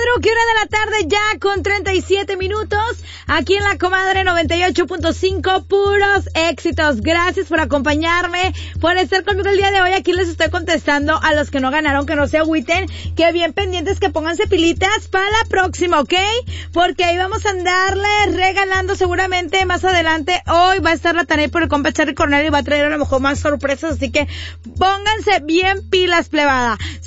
1 de la tarde ya con 37 minutos, aquí en La Comadre 98.5, puros éxitos. Gracias por acompañarme, por estar conmigo el día de hoy. Aquí les estoy contestando a los que no ganaron, que no se agüiten, que bien pendientes, que pónganse pilitas para la próxima, ¿ok? Porque ahí vamos a andarle regalando seguramente más adelante. Hoy va a estar la tarea por el compa Charly Cornelio y va a traer a lo mejor más sorpresas, así que pónganse bien pilas, plebada.